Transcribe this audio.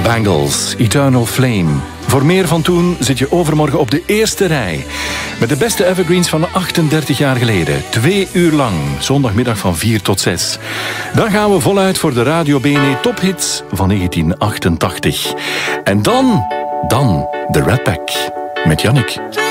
Bangles, Eternal Flame. Voor meer van toen zit je overmorgen op de eerste rij. Met de beste evergreens van 38 jaar geleden. 2 uur lang, zondagmiddag van 4 tot 6. Dan gaan we voluit voor de Radio BNE Tophits van 1988. En dan de Rat Pack met Yannick.